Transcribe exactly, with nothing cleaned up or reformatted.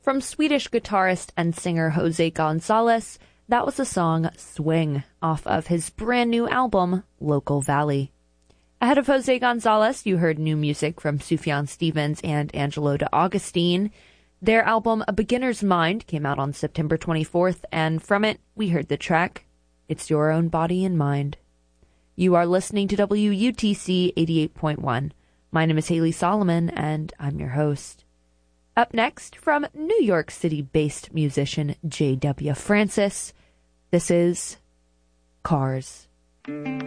From Swedish guitarist and singer Jose Gonzalez, that was the song Swing off of his brand new album, Local Valley. Ahead of Jose Gonzalez, you heard new music from Sufjan Stevens and Angelo de Augustine. Their album, A Beginner's Mind, came out on September twenty-fourth, and from it, we heard the track, It's Your Own Body and Mind. You are listening to W U T C eighty-eight point one. My name is Haley Solomon, and I'm your host. Up next, from New York City-based musician J W Francis, this is Cars.